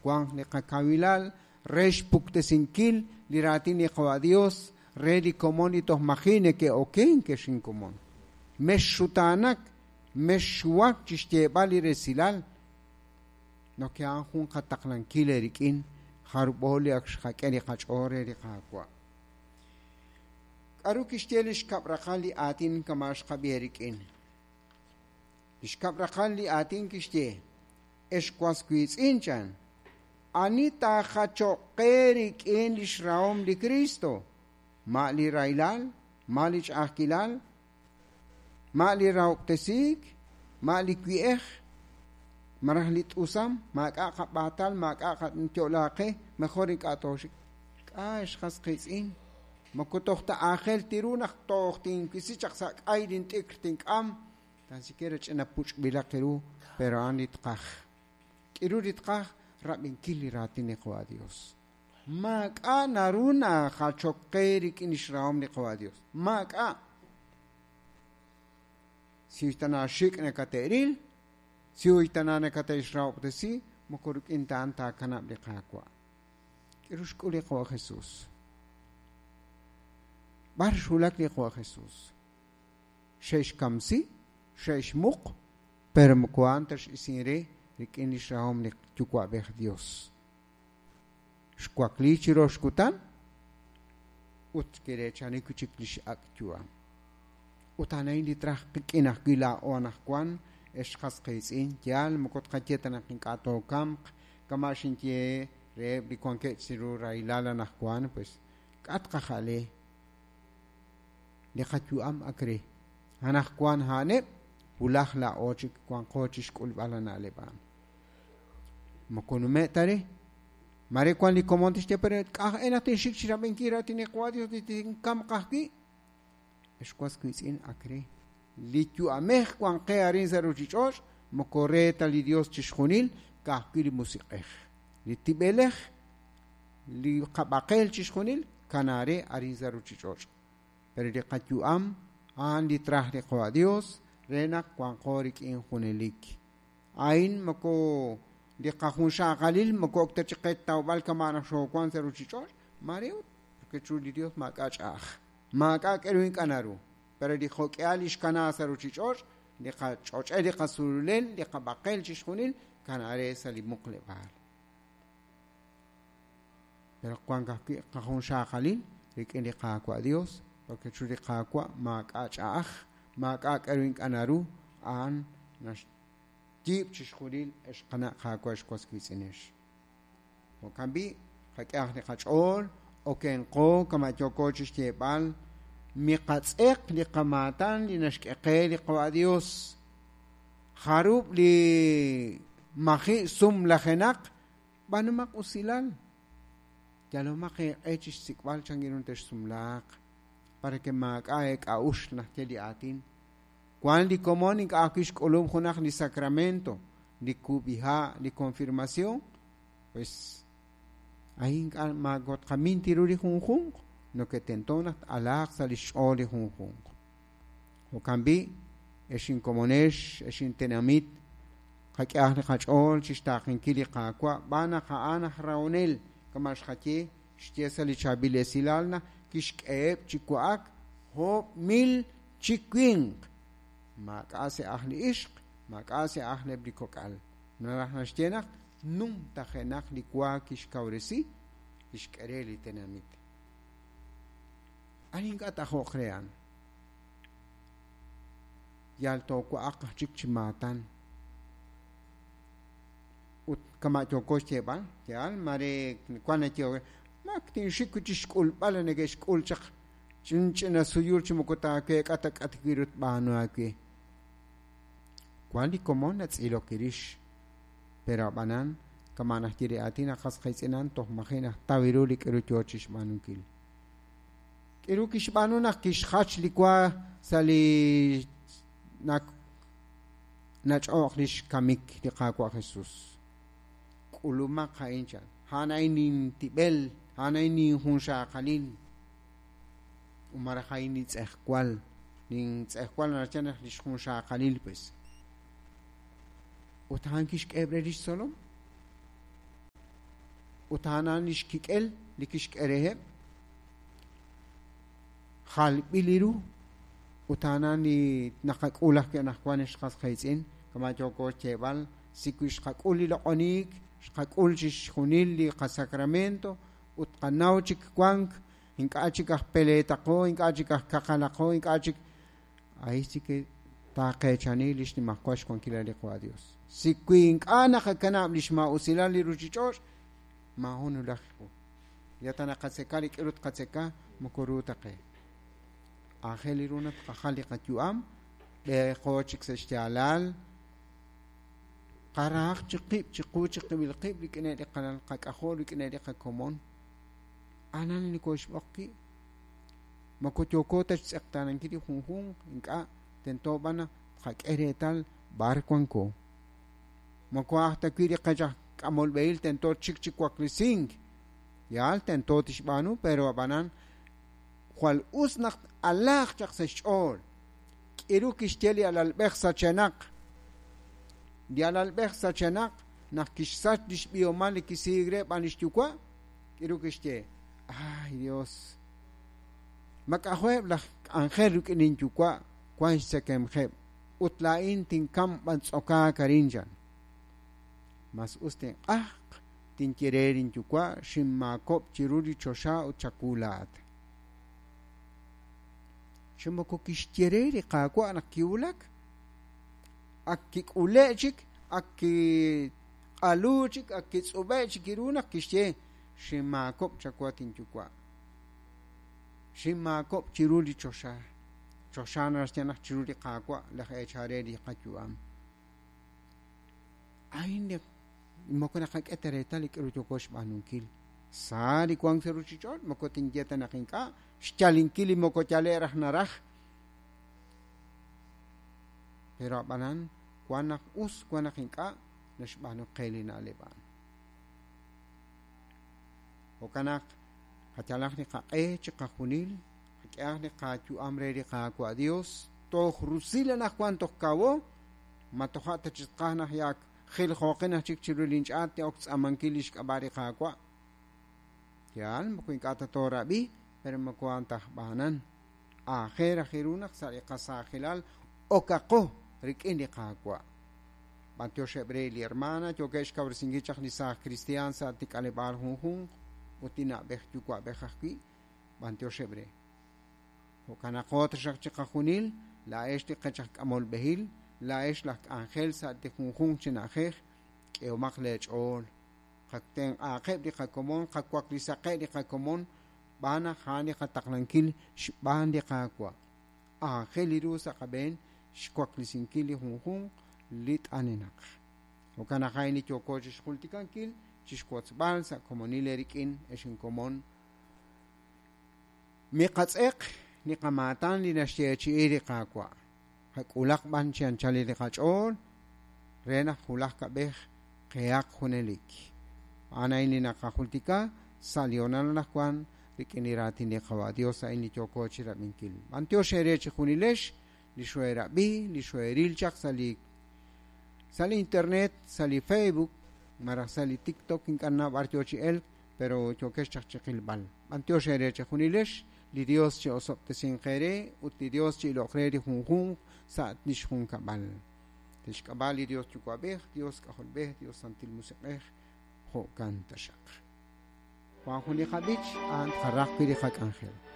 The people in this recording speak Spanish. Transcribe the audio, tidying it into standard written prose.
Juan le kakawilal, resh puktesinkil, liratin a Dios, redi comonitos magine que oken que sin común. Meshutanak, meshuak chishtebali resilal. No que anjun kataklan kilerikin, harboli akshakeni kachore rikakwa. Arukishtelish kaprakali atin kamash kaberikin. Ishkaprakali atin kishte. Eshkwaskuits inchan. Anita hachokerik in lishraom li Cristo. Mali railal, malich akilal, mali rauptesik, mali quiech, marahlit usam, makakap batal, makakap ntiolake, mejorik atoshik. Eshkaskits in. Makutohta ángel tirunak tohtin kisichak sak aydin tikting am tan siquiera chena puch bilakiru pero anit qaj kirurit qaj rabin kili ratin iqwa Dios maka naruna khachokkerik inishraom niqwa Dios maka si utana shik nekateril si utana nekatishraom tesi makuruk intan ta kanab liqaqwa kirush kuli qwa Jesus Barshulak liqwa Jesús. Shesh kamsi, shesh muk, pero mkuantash isinre, rikin israhom lik chukwa bech Dios. Shkwakli chiroshkutan, ut kirechani kuchiklish aktua. Utanain litrach kikinach gila oanachkwan, eshkas kaisin, tial, mukot kachetanak inkato kamk, kamashin tie, re, bikwanket siru railala nachkwan, pues, kat kachale, Lekatuam akre. Anak kwan hanep, pulah la ochik kwan kochish kulbala na leban. Makunume tare. Mare kwan li komontish te peret kah enatin shik shiraben kira tine kwadios tin kam kahki. Eshkwas kuisin akre. Litu ameh kwan kearin zaruchichosh, mokoreta li Dios chishkunil, kahki li musiqeh. Li tibelech, li kabakel chishkunil, kanare arin zaruchichosh. Pero de katuam an di trah de kwa Dios renak kwan korik in hunelik ain mako de kahunsha galil mako oktachiket tawbal kamana sho kwan seruchichor mareu porque chuli Dios maka keruin kanaru pero di khokialish kana seruchichor de kachoch de kasulel de kabaqel chishunil kanare sali muqlebar pero kwan kahunsha galil rikin de kwa Dios porque churi kakwa makachach makakarin kanaru an nash tip chishkhulil eshqana kakwa shkoskisinesh mokambi khakah ni khachol oken qo kama choko chishtebal miqatsq li qamatan li nashqe li qawa Dios kharub li mahi sum lakhenaq banumak usilal yalomaq echish sikbal changirun tesh sumlaq para que makaek aush na keli atin. Cuando di común akish kolum khunach ni sacramento, ni kubiha, ni confirmación, pues ahí magot kamin tiruri khunkhung, no que tentona alaq salish oli khunkhung. O kambi eshin komonesh, eshin tenamit, khakyah ni khachol chishtakin kili qakwa bana khaana raonel kamash khaki shtiesa li chabile silalna kishkeb chikuak ho mil chikwing makase ahli ishq makase ahli blikokal narahnastenak num tahenak likwa kishkauresi kishkareli tenamit aninga taho krean yal to ko ak chikchimatan ut kama to kosteban yal mare kwanatio Maktin shikuchish kul balanegesh kulchak chinchina suyur chimukota ke katak atkirut banu ake kwali komon at ilo kirish pero banan kamana tiri atina khas khaisinan to makhina tawiruli kiruchochish manukil kirukish banuna kish khach likwa sali nak nachokhlish kamik liqaqwa Jesus kuluma khaincha hanainin tibel hanainin hunsha qalil umara khaini tsehkwal nin tsehkwal narchana hunsha qalil pues utankish kebredish solom utanan ishkikel likishkerehe khal biliru utanan ni nakakulah ke nakwan ishkas khaisin kama joko chebal sikush khakuli lonik khakul shkhunil li qasakramento utqanauchik kwank inkachik peletaqo inkachik kakalaqo inkachik ahí sí que ta qechani lish ni makwash con kilali kwa Dios si quink ana kanam lish ma usilali ruchichosh ma honu lakhu yatana qasekali kirut qaseka mukurutaqe akheli runat khali qatyuam be qochik seshtialal qaraq chiqib chiquchiq bil qib likene liqal qaqakhol likene liqakomon anan ni kosh waqi makutyokota tsaqtanan kiti hunhun inka tento bana qakeretal barkwanko makwa takiri qaja kamol beil tento chik waklising yal tento tishbanu pero banan khwal usnaq allah chaqsechol kiru kishteli alal bekhsa chanaq dialal bekhsa chanaq nakishsat dishbiomal kisigre banishtukwa kiru kishte ay Dios makahweb la angel rukinin tukwa kwan sekem kheb utlain tinkam bansoka karinjan mas usten tinkirerin tukwa shimmakop chiruri chosha uchakulat shimmako kishtireri qaqwa nakiulak akkik ulechik akki aluchik akki tsubechik iruna kishte shimmakop chakwatin tukwa shimmakop chiruri chosha choshana stena chiruri qaqwa la echareri qachuam ainde mokona qaketereta likruchokosh banunkil sari kwang seruchichol mokotin jeta nakinka shchalinkili mokochale rahnaraj pero banan kwanak kwanakinka nashbanu qailina leban okanak qachalaqni qaqe chiqaqunil qaqni qachu amreri qaqu adios to rusila na cuanto kawo matohata chiqana yak khil khoqina chikchirulinch ate ox amankilish kabari qaqwa yan mokuin kata torabi pero makuantah banan akhira khirunak sariqa sakhilal okaqo rikini qaqwa bantyo shebreli hermana chokesh kabrsingi chakni sa cristian sa tikale bar hun utina behtu kwa behaqi bantyo shebre okana qot shaqchiqahunil la eshti qachaq amol behil la esh lak angel sa tikun chinakh ke omakhlech ol qakten aqeb di qakomon qakwak li saqe di qakomon bana khani qataqlankil shban di qaqwa angel irusa qaben shkwak li sinkili hun lit anenak okana khayni chokoch shkultikankil chishkots balsa komonilerikin eshin komon mi qatsq ni qamatan li nashyechi iri qaqwa hakulaq ban chan chali li qachol rena khulaq kabeh qiyaq hunelik anaini naqahultika salionan nakwan rikinirati ni qawadios aini chokochi rabinkil antio sherechi hunilesh li shoera bi li shoeril chaq sali internet sali facebook mara sali tiktok inkana bartiochi el pero chokesh chaqchqil bal antio sherechi hunilesh li Dios che osop te singere ut li Dios che lo credi hun sa nish hun kabal tish kabal li Dios chukabeh Dios kahulbeh Dios santil musiqeh ho kanta shaq wa huni khabich an kharak pili khak angel